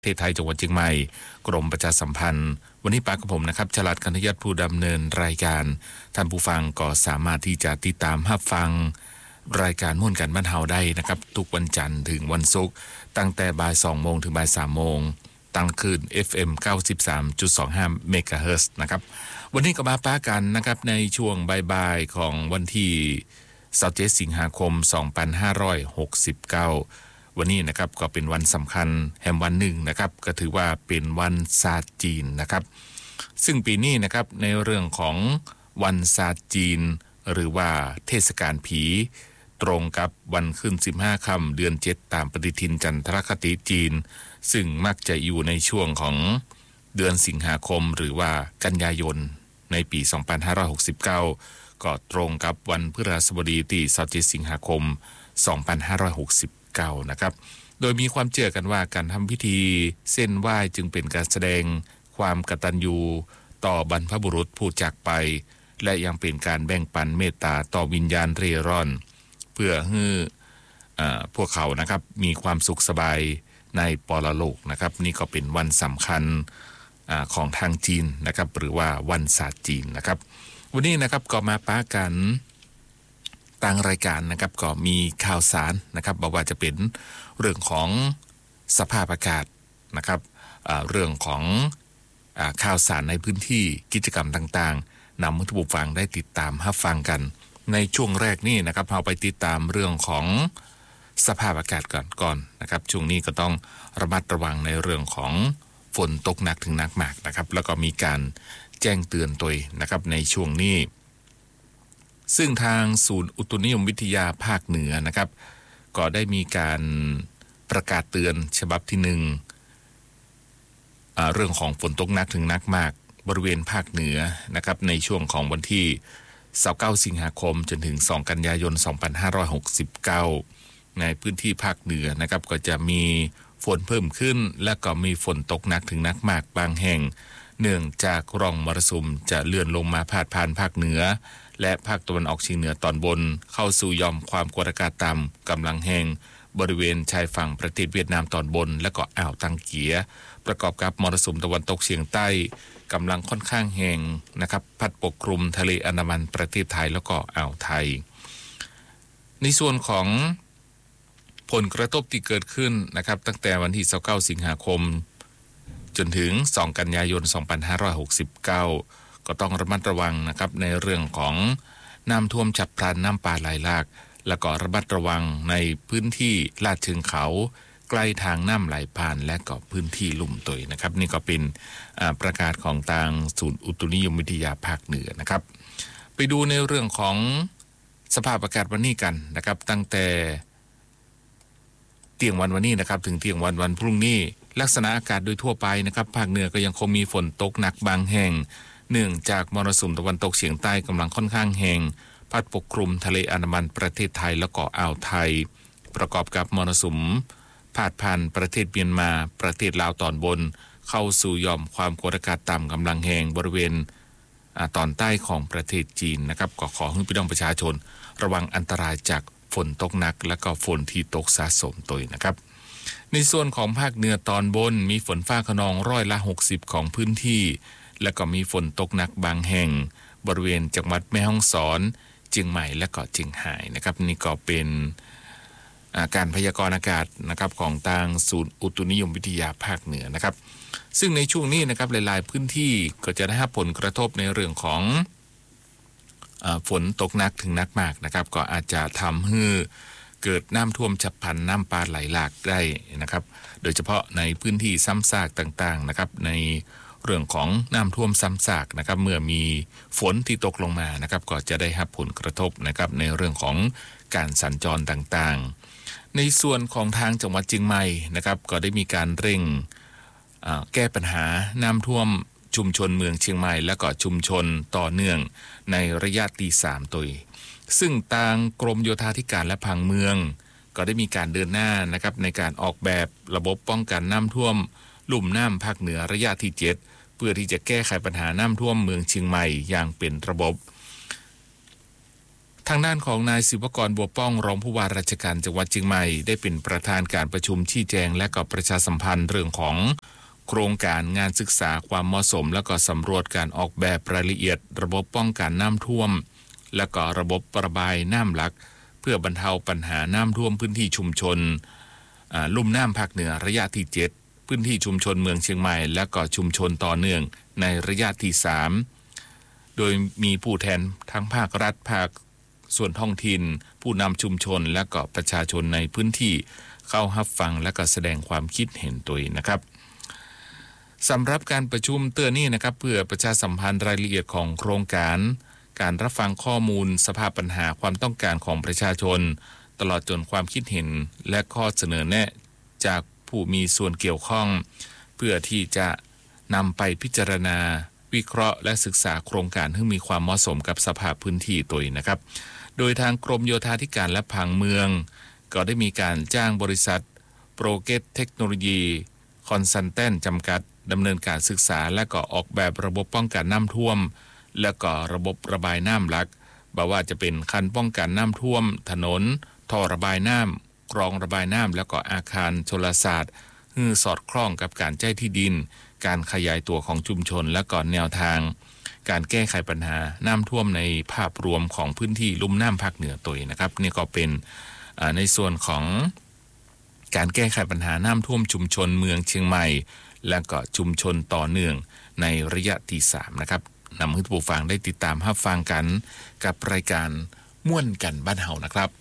ประเทศไทยจังหวัดเชียงใหม่กรมประชาสัมพันธ์วันนี้ปากับผมนะครับฉลาดกันทยัตผู้ดำเนินรายการท่านผู้ฟังก็สามารถที่จะติดตามรับฟังรายการม่วนกันบ้านเฮาได้นะครับทุกวันจันทร์ถึงวันศุกร์ตั้งแต่บ่าย 2 โมงถึงบ่าย 3 โมงตั้งคืน FM 93.25 เมกะเฮิรตซ์นะครับวันนี้ก็มาป้ากันนะครับในช่วงบ่ายๆของวันที่27สิงหาคม 2569วันนี้นะครับก็เป็นวันสำคัญแห่งวันหนึ่งนะครับก็ถือว่าเป็นวันศาสตร์จีนนะครับซึ่งปีนี้นะครับในเรื่องของวันศาสตร์จีนหรือว่าเทศกาลผีตรงกับวันขึ้น15ค่ำเดือน7ตามปฏิทินจันทรคติจีนซึ่งมักจะอยู่ในช่วงของเดือนสิงหาคมหรือว่ากันยายนในปี2569ก็ตรงกับวันพฤหัสบดีที่27สิงหาคม2569นะครับโดยมีความเชื่อกันว่าการทำพิธีเส้นไหว้จึงเป็นการแสดงความกตัญญูต่อบรรพบุรุษผู้จากไปและยังเป็นการแบ่งปันเมตตาต่อวิญญาณเร่ร่อนเพื่อให้พวกเขานะครับมีความสุขสบายในปรโลกนะครับนี่ก็เป็นวันสำคัญของทางจีนนะครับหรือว่าวันศาสตร์จีนนะครับวันนี้นะครับก็มาป้ากันต่างรายการนะครับก็มีข่าวสารนะครับบอกว่าจะเป็นเรื่องของสภาพอากาศนะครับเรื่องของข่าวสารในพื้นที่กิจกรรมต่างๆนำให้ผู้ฟังได้ติดตามรับฟังกันในช่วงแรกนี่นะครับเราไปติดตามเรื่องของสภาพอากาศก่อนนะครับช่วงนี้ก็ต้องระมัดระวังในเรื่องของฝนตกหนักถึงหนักมากนะครับแล้วก็มีการแจ้งเตือนตัวนะครับในช่วงนี้ซึ่งทางศูนย์อุตุนิยมวิทยาภาคเหนือนะครับก็ได้มีการประกาศเตือนฉบับที่1เรื่องของฝนตกหนักถึงหนักมากบริเวณภาคเหนือนะครับในช่วงของวันที่29สิงหาคมจนถึง2กันยายน2569ในพื้นที่ภาคเหนือนะครับก็จะมีฝนเพิ่มขึ้นและก็มีฝนตกหนักถึงหนักมากบางแห่งเนื่องจากร่องมรสุมจะเลื่อนลงมาพาดผ่านภาคเหนือและภาคตะวันออกเฉียงเหนือตอนบนเข้าสู่หย่อมความกดอากาศต่ำกำลังแห้งบริเวณชายฝั่งประเทศเวียดนามตอนบนและก็อ่าวตังเกียประกอบกับมรสุมตะวันตกเฉียงใต้กำลังค่อนข้างแห้งนะครับพัดปกคลุมทะเลอันดามันประเทศไทยแล้วก็อ่าวไทยในส่วนของผลกระทบที่เกิดขึ้นนะครับตั้งแต่วันที่29สิงหาคมจนถึง2กันยายน2569ก็ต้องระมัดระวังนะครับในเรื่องของน้ำท่วมฉับพลันน้ำป่าไหลหลากแล้วก็ระมัดระวังในพื้นที่ลาดเชิงเขาใกล้ทางน้ำไหลผ่านและก็พื้นที่ลุ่มตุยนะครับนี่ก็เป็นประกาศของทางศูนย์อุตุนิยมวิทยาภาคเหนือนะครับไปดูในเรื่องของสภาพอากาศวันนี้กันนะครับตั้งแต่เที่ยงวันนี้นะครับถึงเที่ยงวันพรุ่งนี้ลักษณะอากาศโดยทั่วไปนะครับภาคเหนือก็ยังคงมีฝนตกหนักบางแห่งเนื่องจากมรสุมตะวันตกเฉียงใต้กำลังค่อนข้างแห้งพัดปกคลุมทะเลอันดามันประเทศไทยแล้วก็อ่าวไทยประกอบกับมรสุมพาดผ่านประเทศเมียนมาประเทศลาวตอนบนเข้าสู่หย่อมความกดอากาศต่ำกำลังแห้งบริเวณตอนใต้ของประเทศจีนนะครับก็ขอให้พี่น้องประชาชนระวังอันตรายจากฝนตกหนักและก็ฝนที่ตกสะสมตัวนะครับในส่วนของภาคเหนือตอนบนมีฝนฟ้าคะนอง60%ของพื้นที่และก็มีฝนตกหนักบางแห่งบริเวณจังหวัดแม่ฮ่องสอนเชียงใหม่และก็เชียงรายนะครับนี่ก็เป็นการพยากรณ์อากาศนะครับของทางศูนย์อุตุนิยมวิทยาภาคเหนือนะครับซึ่งในช่วงนี้นะครับหลายๆพื้นที่ก็จะได้รับผลกระทบในเรื่องของฝนตกหนักถึงหนักมากนะครับก็อาจจะทำให้เกิดน้ำท่วมฉับพลันน้ำป่าไหลหลากได้นะครับโดยเฉพาะในพื้นที่ซ้ำซากต่างๆนะครับในเรื่องของน้ำท่วมซ้ำซากนะครับเมื่อมีฝนที่ตกลงมานะครับก็จะได้รับผลกระทบนะครับในเรื่องของการสัญจรต่างๆในส่วนของทางจังหวัดเชียงใหม่นะครับก็ได้มีการเร่งแก้ปัญหาน้ำท่วมชุมชนเมืองเชียงใหม่และก็ชุมชนต่อเนื่องในระยะที่3ตัวซึ่งทางกรมโยธาธิการและผังเมืองก็ได้มีการเดินหน้านะครับในการออกแบบระบบป้องกันน้ำท่วมลุ่มน้ำภาคเหนือระยะที่7เพื่อที่จะแก้ไขปัญหาน้ำท่วมเมืองเชียงใหม่อย่างเป็นระบบทางด้านของนายศิวกรบัวป้องรองผู้ว่าราชการจังหวัดเชียงใหม่ได้เป็นประธานการประชุมชี้แจงและก็ประชาสัมพันธ์เรื่องของโครงการงานศึกษาความเหมาะสมและก็สำรวจการออกแบบรายละเอียดระบบป้องกันน้ำท่วมและก็ระบบระบายน้ำหลักเพื่อบรรเทาปัญหาน้ำท่วมพื้นที่ชุมชนลุ่มน้ำภาคเหนือระยะที่7พื้นที่ชุมชนเมืองเชียงใหม่และก็ชุมชนต่อเนื่องในระยะที่3โดยมีผู้แทนทั้งภาครัฐภาคส่วนท้องถิ่นผู้นำชุมชนและก็ประชาชนในพื้นที่เข้ารับฟังและก็แสดงความคิดเห็นตัวนะครับสำหรับการประชุมเตือนนี้นะครับเพื่อประชาสัมพันธ์รายละเอียดของโครงการรับฟังข้อมูลสภาพปัญหาความต้องการของประชาชนตลอดจนความคิดเห็นและข้อเสนอแนะจากผู้มีส่วนเกี่ยวข้องเพื่อที่จะนำไปพิจารณาวิเคราะห์และศึกษาโครงการให้มีความเหมาะสมกับสภาพพื้นที่ตัวนะครับโดยทางกรมโยธาธิการและผังเมืองก็ได้มีการจ้างบริษัทโปรเกตเทคโนโลยีคอนซัลแทนจำกัดดำเนินการศึกษาและก็ออกแบบระบบป้องกันน้ำท่วมและก็ระบบระบายน้ำหลักบ่ว่าจะเป็นคันป้องกันน้ำท่วมถนนท่อระบายน้ำกรองระบายน้ำแล้วก็อาคารชลศาสตร์สอดคล้องกับการใช้ที่ดินการขยายตัวของชุมชนและก็แนวทางการแก้ไขปัญหาน้ำท่วมในภาพรวมของพื้นที่ลุ่มน้ำภาคเหนือตัวนะครับนี่ก็เป็นในส่วนของการแก้ไขปัญหาน้ำท่วมชุมชนเมืองเชียงใหม่และก็ชุมชนต่อเนื่องในระยะที่3นะครับนำให้ผู้ฟังได้ติดตามรับฟังกันกับรายการม่วนกันบ้านเฮานะครับ